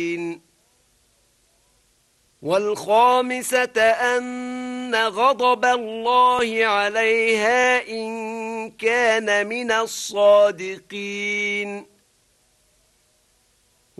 والخامسة أن غضب الله عليها إن كان من الصادقين